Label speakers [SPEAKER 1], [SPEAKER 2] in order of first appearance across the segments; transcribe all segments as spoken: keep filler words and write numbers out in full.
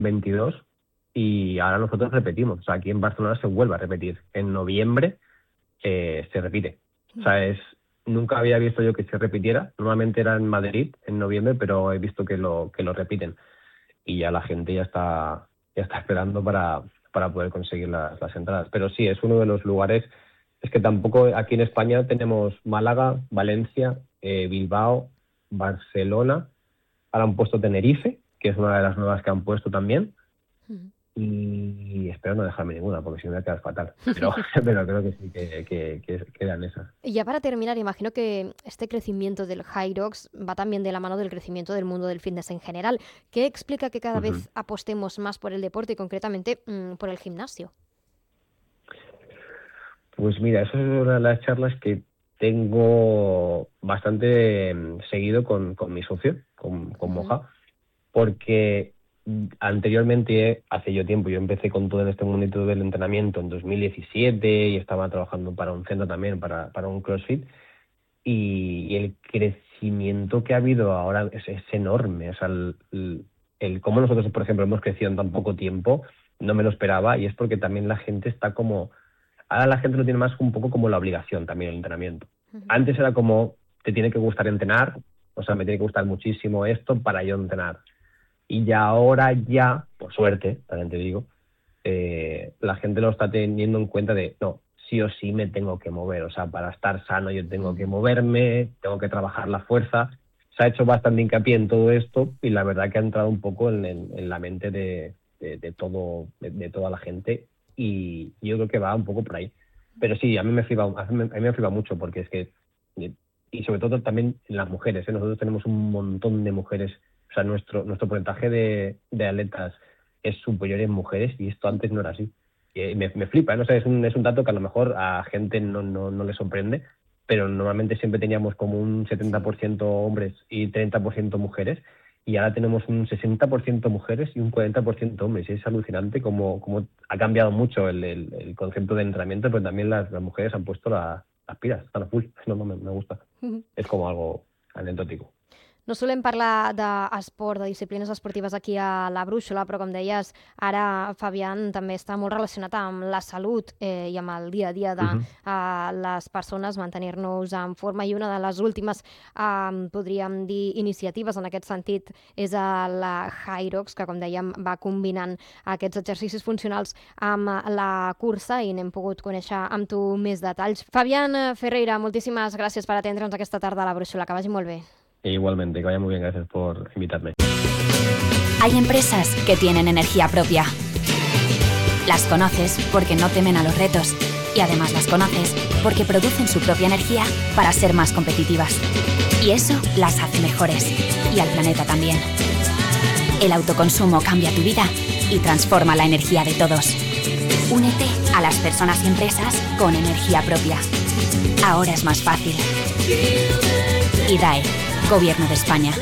[SPEAKER 1] veintidós y ahora nosotros repetimos. O sea, aquí en Barcelona se vuelve a repetir. En noviembre eh, se repite. O sea, es nunca había visto yo que se repitiera. Normalmente era en Madrid en noviembre, pero he visto que lo que lo repiten. Y ya la gente ya está ya está esperando para, para poder conseguir las, las entradas. Pero sí, es uno de los lugares. Es que tampoco aquí en España tenemos Málaga, Valencia, eh, Bilbao, Barcelona. Ahora han puesto Tenerife, que es una de las nuevas que han puesto también.
[SPEAKER 2] Uh-huh.
[SPEAKER 1] Y espero no dejarme ninguna, porque si no me voy a quedar fatal. Pero, pero creo que sí, que, que, que quedan esas.
[SPEAKER 2] Y ya para terminar, imagino que este crecimiento del Hyrox va también de la mano del crecimiento del mundo del fitness en general. ¿Qué explica que cada uh-huh. vez apostemos más por el deporte y concretamente mmm, por el gimnasio?
[SPEAKER 1] Pues mira, eso es una de las charlas que tengo bastante seguido con, con mi socio, con, con Moja, uh-huh. porque anteriormente, hace yo tiempo, yo empecé con todo en este mundito del entrenamiento en dos mil diecisiete y estaba trabajando para un centro también, para, para un CrossFit, y, y el crecimiento que ha habido ahora es, es enorme. O sea, el, el, el cómo nosotros, por ejemplo, hemos crecido en tan poco tiempo, no me lo esperaba, y es porque también la gente está como... Ahora la gente lo tiene más un poco como la obligación también el entrenamiento. Uh-huh. Antes era como, te tiene que gustar entrenar, o sea, me tiene que gustar muchísimo esto para yo entrenar. Y ya ahora ya, por suerte, también te digo, eh, la gente lo está teniendo en cuenta de, no, sí o sí me tengo que mover. O sea, para estar sano yo tengo que moverme, tengo que trabajar la fuerza. Se ha hecho bastante hincapié en todo esto y la verdad que ha entrado un poco en, en, en la mente de, de, de, todo, de, de toda la gente y yo creo que va un poco por ahí. Pero sí, a mí me flipa, a mí me flipa mucho porque es que, y sobre todo también en las mujeres, ¿eh? Nosotros tenemos un montón de mujeres. O sea, nuestro nuestro porcentaje de, de atletas es superior en mujeres y esto antes no era así. Y me, me flipa, ¿no? O sea, es un, es un dato que a lo mejor a gente no, no, no le sorprende, pero normalmente siempre teníamos como un setenta por ciento hombres y treinta por ciento mujeres y ahora tenemos un sesenta por ciento mujeres y un cuarenta por ciento hombres. Y es alucinante cómo, cómo ha cambiado mucho el, el, el concepto de entrenamiento, pero también las, las mujeres han puesto la, las pilas, están a full. No, no, me, me gusta. Uh-huh. Es como algo anecdòtico.
[SPEAKER 2] No solem parlar d'esport, de disciplines esportives aquí a la Brúixola, però com deies, ara Fabián també està molt relacionat amb la salut eh, i amb el dia a dia de uh-huh. eh, les persones, mantenir-nos en forma, i una de les últimes, eh, podríem dir, iniciatives en aquest sentit és la Hyrox, que com dèiem va combinant aquests exercicis funcionals amb la cursa i n'hem pogut conèixer amb tu més detalls. Fabián Ferreira, moltíssimes gràcies per atendre'ns aquesta tarda a la Brúixola, que vagi molt bé.
[SPEAKER 1] Igualmente, que vaya muy bien, gracias por invitarme.
[SPEAKER 3] Hay empresas que tienen energía propia. Las conoces porque no temen a los retos y además las conoces porque producen su propia energía para ser más competitivas. Y eso las hace mejores y al planeta también. El autoconsumo cambia tu vida y transforma la energía de todos. Únete a las personas y empresas con energía propia. Ahora es más fácil. I D A E, Gobierno de España.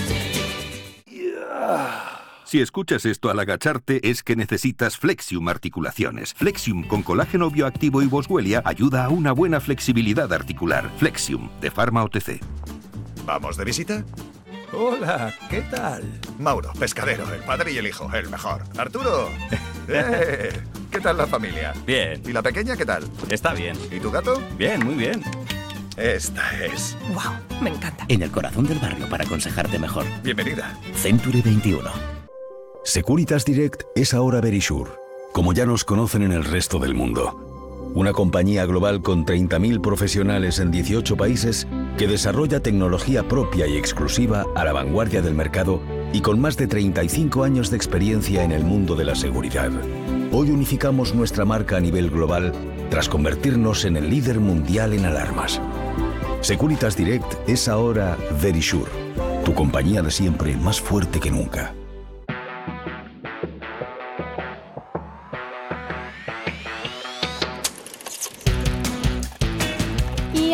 [SPEAKER 4] Si escuchas esto al agacharte es que necesitas Flexium Articulaciones. Flexium con colágeno bioactivo y boswellia ayuda a una buena flexibilidad articular. Flexium, de Pharma O T C.
[SPEAKER 5] ¿Vamos de visita?
[SPEAKER 6] Hola, ¿qué tal?
[SPEAKER 5] Mauro, pescadero, el padre y el hijo, el mejor. Arturo, ¡eh! ¿Qué tal la familia?
[SPEAKER 6] Bien.
[SPEAKER 5] ¿Y la pequeña qué tal?
[SPEAKER 6] Está bien.
[SPEAKER 5] ¿Y tu gato?
[SPEAKER 6] Bien, muy bien.
[SPEAKER 5] Esta es.
[SPEAKER 7] ¡Wow! Me encanta.
[SPEAKER 8] En el corazón del barrio para aconsejarte mejor.
[SPEAKER 5] Bienvenida.
[SPEAKER 8] Century veintiuno.
[SPEAKER 9] Securitas Direct es ahora Verisure, como ya nos conocen en el resto del mundo. Una compañía global con treinta mil profesionales en dieciocho países que desarrolla tecnología propia y exclusiva a la vanguardia del mercado y con más de treinta y cinco años de experiencia en el mundo de la seguridad. Hoy unificamos nuestra marca a nivel global tras convertirnos en el líder mundial en alarmas. Securitas Direct es ahora Verisure, tu compañía de siempre más fuerte que nunca.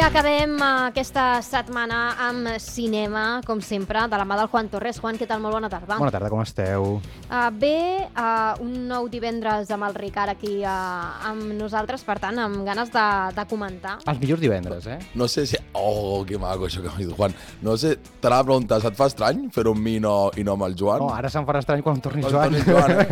[SPEAKER 2] acabem aquesta setmana amb cinema, com sempre, de la mà del Juan Torres. Juan, què tal? Molt bona tarda.
[SPEAKER 7] Bona tarda, com esteu?
[SPEAKER 2] Uh, bé, uh, un nou divendres amb el Ricard aquí uh, amb nosaltres, per tant, amb ganes de, de comentar.
[SPEAKER 7] Els millors divendres, eh?
[SPEAKER 10] No sé si... Oh, que maco això que m'ha dit Juan. No sé, t'anava a preguntar, se't fa estrany fer-ho amb mi i no, i no amb el Joan?
[SPEAKER 7] No, ara se'm farà estrany quan torni
[SPEAKER 10] Quan
[SPEAKER 7] Joan.
[SPEAKER 10] torni Joan, eh?